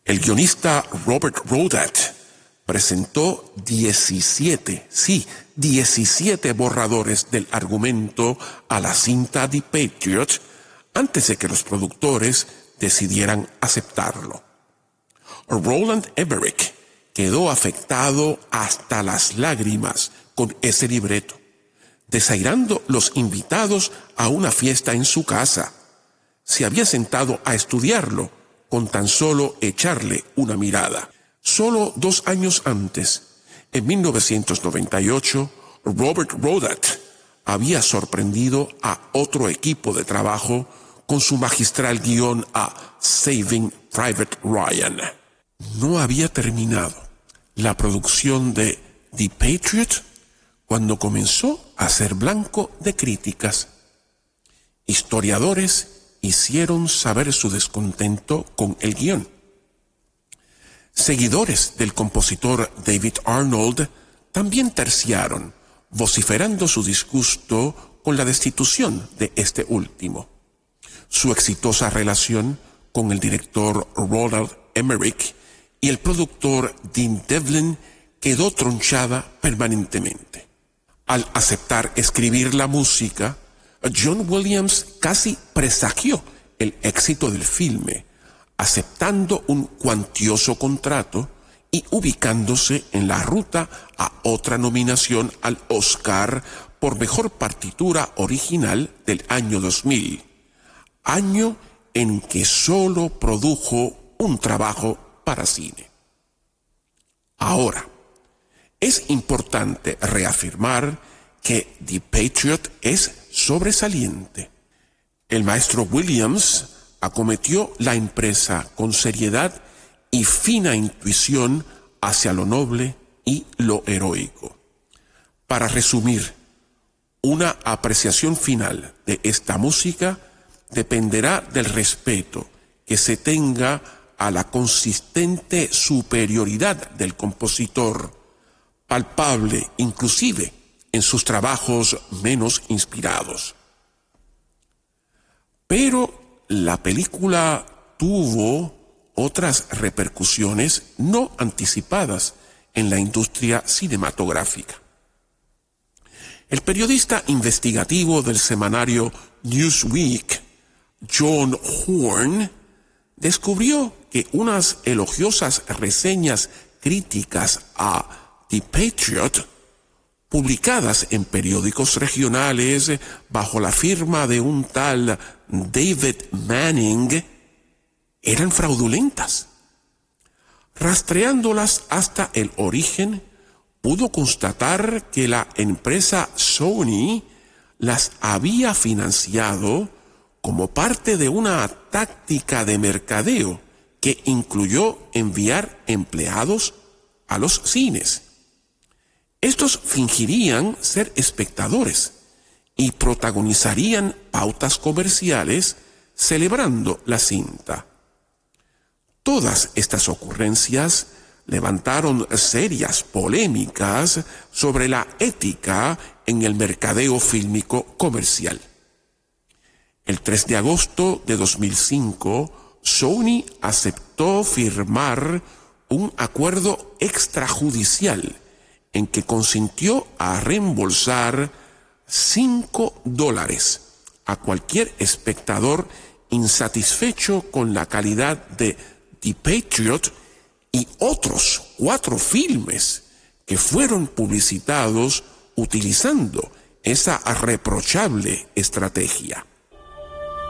El guionista Robert Rodat presentó 17 borradores del argumento a la cinta The Patriot antes de que los productores decidieran aceptarlo. Roland Emmerich quedó afectado hasta las lágrimas con ese libreto, desairando los invitados a una fiesta en su casa. Se había sentado a estudiarlo con tan solo echarle una mirada. Solo 2 años antes, en 1998, Robert Rodat había sorprendido a otro equipo de trabajo con su magistral guión a Saving Private Ryan. No había terminado la producción de The Patriot cuando comenzó a ser blanco de críticas. Historiadores hicieron saber su descontento con el guión. Seguidores del compositor David Arnold también terciaron, vociferando su disgusto con la destitución de este último. Su exitosa relación con el director Roland Emmerich y el productor Dean Devlin quedó tronchada permanentemente. Al aceptar escribir la música, John Williams casi presagió el éxito del filme, aceptando un cuantioso contrato y ubicándose en la ruta a otra nominación al Oscar por Mejor Partitura Original del año 2000, año en que solo produjo un trabajo para cine. Ahora, es importante reafirmar que The Patriot es sobresaliente. El maestro Williams acometió la empresa con seriedad y fina intuición hacia lo noble y lo heroico. Para resumir, una apreciación final de esta música dependerá del respeto que se tenga a la consistente superioridad del compositor, palpable inclusive en sus trabajos menos inspirados. Pero la película tuvo otras repercusiones no anticipadas en la industria cinematográfica. El periodista investigativo del semanario Newsweek, John Horn, descubrió que unas elogiosas reseñas críticas a The Patriot, publicadas en periódicos regionales bajo la firma de un tal David Manning, eran fraudulentas. Rastreándolas hasta el origen, pudo constatar que la empresa Sony las había financiado como parte de una táctica de mercadeo que incluyó enviar empleados a los cines. Estos fingirían ser espectadores y protagonizarían pautas comerciales celebrando la cinta. Todas estas ocurrencias levantaron serias polémicas sobre la ética en el mercadeo fílmico comercial. El 3 de agosto de 2005, Sony aceptó firmar un acuerdo extrajudicial en que consintió a reembolsar $5 a cualquier espectador insatisfecho con la calidad de The Patriot y otros 4 filmes que fueron publicitados utilizando esa reprochable estrategia.